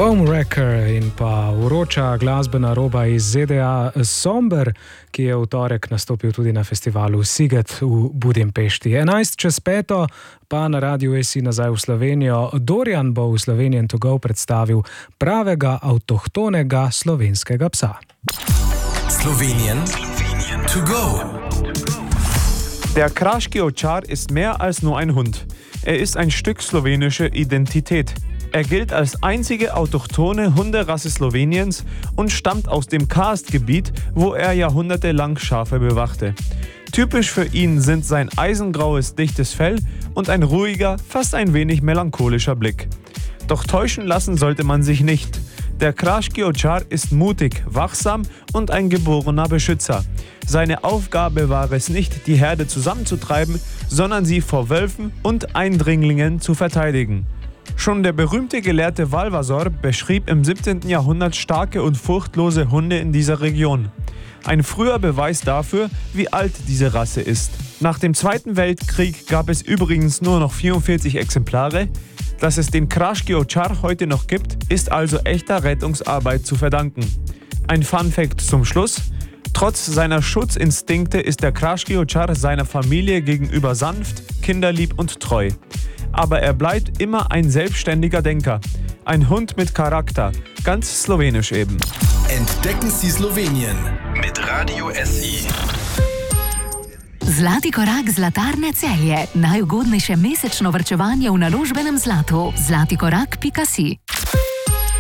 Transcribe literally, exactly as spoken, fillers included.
Homewrecker in pa vroča glasbena roba iz Z D A Somber, ki je v torek nastopil tudi na festivalu Siget v Budimpešti. enajst čez peto pa na Radiu S I nazaj v Slovenijo. Dorian bo v Slovenian to go predstavil pravega avtohtonega slovenskega psa. Slowenien to go. Der Kraschki Ovčar ist mehr als nur ein Hund. Er ist ein Stück slowenische Identität. Er gilt als einzige autochthone Hunderasse Sloweniens und stammt aus dem Karstgebiet, wo er jahrhundertelang Schafe bewachte. Typisch für ihn sind sein eisengraues, dichtes Fell und ein ruhiger, fast ein wenig melancholischer Blick. Doch täuschen lassen sollte man sich nicht. Der Kraschki Ovčar ist mutig, wachsam und ein geborener Beschützer. Seine Aufgabe war es nicht, die Herde zusammenzutreiben, sondern sie vor Wölfen und Eindringlingen zu verteidigen. Schon der berühmte Gelehrte Valvasor beschrieb im siebzehnten Jahrhundert starke und furchtlose Hunde in dieser Region. Ein früher Beweis dafür, wie alt diese Rasse ist. Nach dem Zweiten Weltkrieg gab es übrigens nur noch vierundvierzig Exemplare. Dass es den Kraschki Ovčar heute noch gibt, ist also echter Rettungsarbeit zu verdanken. Ein Funfact zum Schluss: Trotz seiner Schutzinstinkte ist der Kraschki Ovčar seiner Familie gegenüber sanft, kinderlieb und treu. Aber er bleibt immer ein selbstständiger Denker. Ein Hund mit Charakter, ganz slowenisch eben. Entdecken Sie Slowenien mit Radio S I. Zlati korak Zlatarne Celje. Najugodnejše mesečno varčevanje v naložbenem zlatu. zlatikorak pika si.